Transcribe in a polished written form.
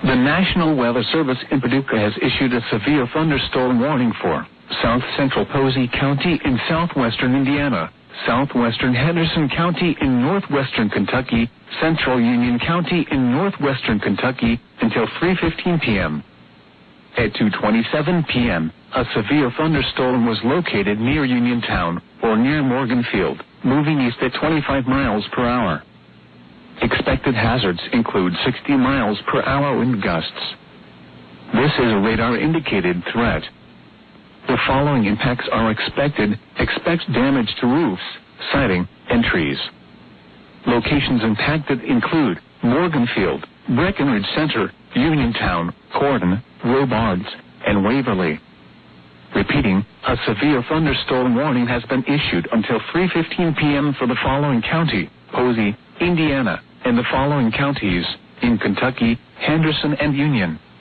The National Weather Service in Paducah has issued a severe thunderstorm warning for south central Posey County in southwestern Indiana, southwestern Henderson County in northwestern Kentucky, central Union County in northwestern Kentucky until 3:15 p.m. At 2:27 p.m., a severe thunderstorm was located near Uniontown or near Morganfield, moving east at 25 miles per hour. Expected hazards include 60 miles per hour wind gusts. This is a radar-indicated threat. The following impacts are expected. Expect damage to roofs, siding, and trees. Locations impacted include Morganfield, Breckenridge Center, Uniontown, Corydon, Robards, and Waverly. Repeating, a severe thunderstorm warning has been issued until 3:15 p.m. for the following county, Posey, Indiana, and the following counties in Kentucky, Henderson and Union.